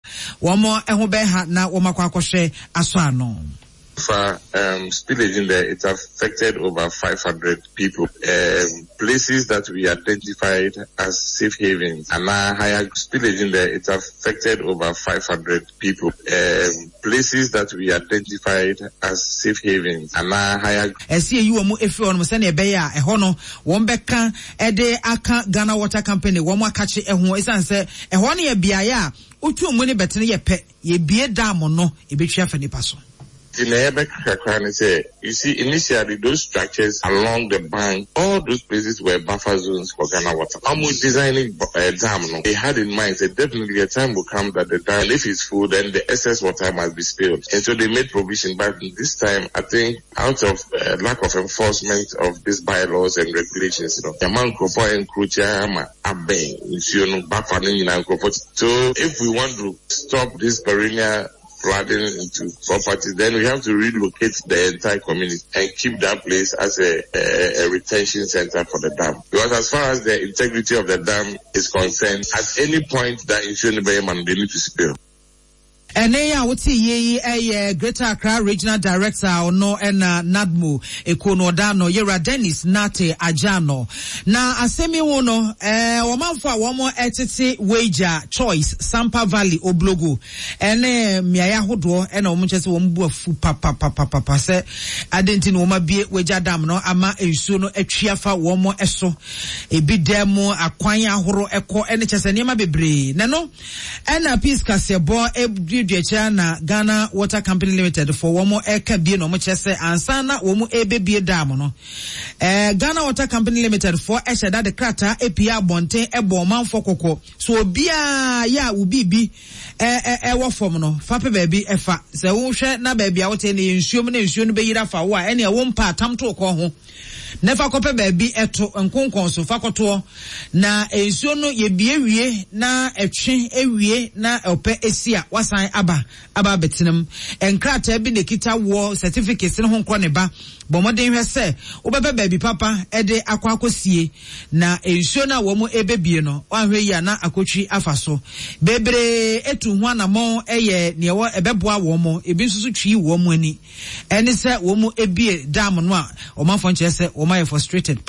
womo eho beha na womakwa akohwe aso ano. Spillage in there, it affected over 500 people. Places that we identified as safe havens, and higher spillage in there, it affected over 500 people. Places that we identified as safe havens, and higher. See you if you want to send a bear, a hono, one becca, a day aka Ghana Water Company, one more catch a home, is answer, a honey a biaya, utu money better ye pet, ye be a dam or no, a bit chef any person. You see, initially those structures along the bank, all those places were buffer zones for Ghana Water. Almost designing a dam, they had in mind that definitely a time will come that the dam, if it's full, then the excess water must be spilled. And so they made provision, but this time, I think, out of lack of enforcement of these bylaws and regulations, the amount of so if we want to stop this perennial flooding into properties, then we have to relocate the entire community and keep that place as a retention center for the dam. Because as far as the integrity of the dam is concerned, at any point that insurance man they need to spill. Eneya wuti ye Greater Accra Regional Director ono ena Nadmo Ekonodano Yera Dennis Nate Ajano na asemi wono womanfo womo etete wager choice Sampa Valley Oblogo ene miaya hodo ena womo chese womo bu afu papa se adenti no ma bie wager dam no ama ensuo no atwiafa womo eso ebidemo akwan ahoro eko ene chese niam bebre na no ena peace kasebo na Ghana Water Company Limited for womo eka bie no mo chese ansana womo ebebie dam no Ghana Water Company Limited for esheda de krata epia bonten ebo manfo kokko so bia ya ubibi wo fom no fa pe baabi efa se wo hwe na baabi a wote ne nsuom na nsuo no beyira fa wo a ene wo mpa tamto ko ho nefa kope baabi eto nkonkon so fakoto na ensuo no ye biewie na etwe ewie na ope esia wasan aba betinam enkrata bi nekita wo certificate ne ho nkro ne ba bomoden hwe se obebe baabi papa ede akwakosie na ensuo na wo mo ebebie no wanhwe ya na akotwi afaso bebre etu ho anamo eye ne wo ebeboa wo mo ebi nsusu twi wo mo ani ene se wo mo ebie dam no a o manfo nche se o my frustrated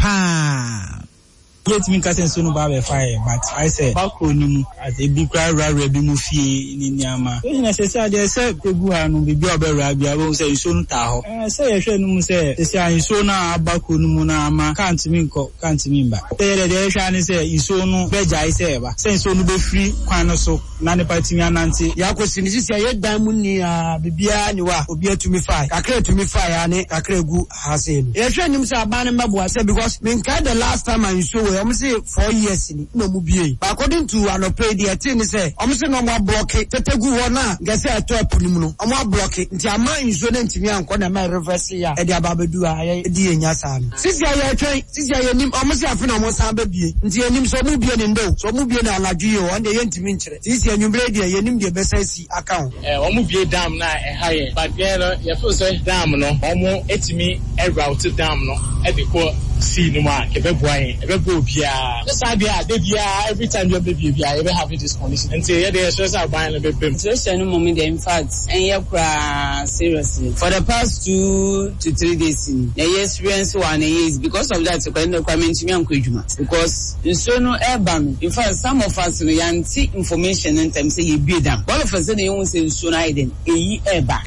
pa Let me cut and soon by fire, but I say Bakonium as a big cry rabbi Mufi in Yama. Necessary, I said, Guan be Rabbi, I will say soon Taho. I say, I shouldn't say, they say, Sona Bakunumuna, can't mean back. They shall say, Isono, Beja, I say, since soon be free, Quanoso, Nani Patimia Nancy, Yakosin, this is a Damunia, Bibia, you are, Obia to me fire, Akre to me fire, and Akre Gu Hasim. I shall him say, Banamabu, I said, because Minka the last time I saw I'm say 4 years in no mubie. But according to an opinion, the say I'm say no more block it. Tetegu wana gese ato apunimu. I'm more block it. Nti ama insurance ntimi anko na my reverse ya. E dia babedu a di enya sam. Sisi ya twen, sisi ya nim I'm say afina mo san babie. Nti enim so mubie ne ndo. So mubie na alaju yo on de yentimi nkyere. Sisi ya nwumbre de yenim de besasi account. Omubie dam na high. But there you feel say dam no omo etimi e route dam no e de ko see no ma ebebo bia this idea dey bia every time you baby bia you have this condition and say they stress out buying a baby so no moment in fact and you cry seriously for the past 2 to 3 days the experience one is because of that when the comment me ankodwuma because so no urban in fact some of us no yanti information in terms say you be them all of us say you say so no hidden eyi eba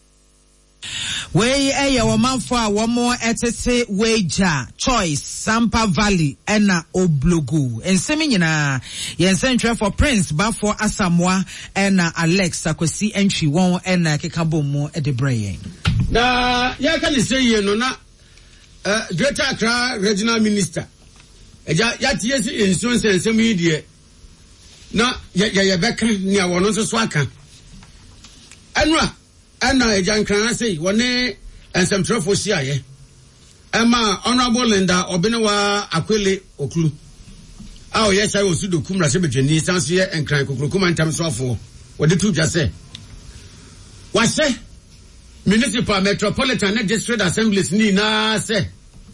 we womanfo a womo etete wager choice Sampa Valley ena Oblogo ensemi nyina yensentwe for Prince Bafo Asamoah ena Alex Akwasi entry won ena kekabom edebrayen na ya kan say no na Greater Accra Regional Minister eja ya tie si insurance ensemi die na ya beka ni a wono so aka enwa ana ejankran say wone ensem trofo siaye ema honorable Linda Obenewa Akwele Oklu awo yes I osudo kumra se bedwani sanso ye enkran kokrokuma ntam sofo wode tu dwa se wase municipal metropolitan district assemblies ni na se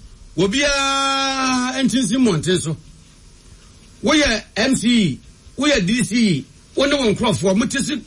obia entinsi monten so wo ye MC wo ye DC wone won crofo mutisi